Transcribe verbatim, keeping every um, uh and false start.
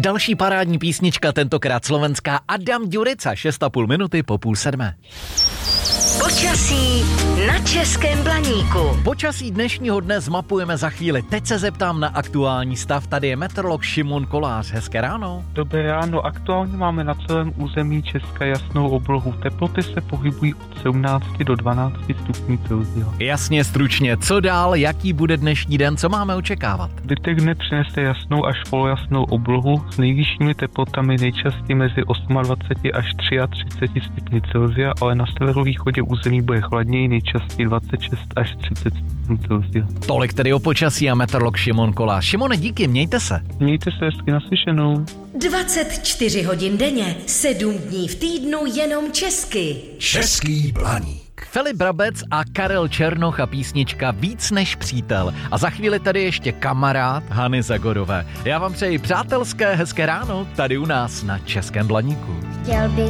Další parádní písnička, tentokrát slovenská Adam Ďurica, šest a půl minuty po půl sedmé. Počasí na Českém Blaníku. Počasí dnešního dne zmapujeme za chvíli. Teď se zeptám na aktuální stav. Tady je meteorolog Šimon Kolář. Hezké ráno. Dobré ráno. Aktuálně máme na celém území Česka jasnou oblohu. Teploty se pohybují od sedmnácti do dvanácti stupňů Celsia. Jasně, stručně. Co dál? Jaký bude dnešní den? Co máme očekávat? Zbytek dne přinese jasnou až polojasnou oblohu s nejvyššími teplotami nejčastěji mezi dvaceti osmi až třiceti třemi stupni Celsia, ale na severovýchodě území bude chladněji, nejčastěji dvacet šest až třicet stupňů Celsia. Tolik tedy o počasí a meteorolog Šimon Kolář. Šimone, díky, mějte se. Mějte se hezky, naslyšenou. dvacet čtyři hodin denně, sedm dní v týdnu jenom česky. Český Blaník. Filip Brabec a Karel Černoch a písnička Víc než přítel. A za chvíli tady ještě kamarád Hany Zagorové. Já vám přeji přátelské hezké ráno tady u nás na Českém Blaníku. Chtěl bych